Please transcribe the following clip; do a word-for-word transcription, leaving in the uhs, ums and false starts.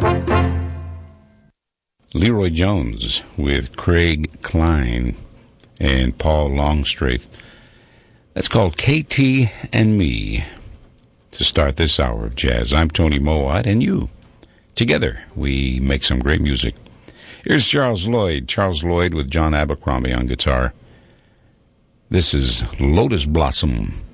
Leroy Jones with Craig Klein and Paul Longstreet. That's called K T and Me to start this hour of jazz. I'm Tony Mowat, and you. Together, we make some great music. Here's Charles Lloyd. Charles Lloyd with John Abercrombie on guitar. This is Lotus Blossom.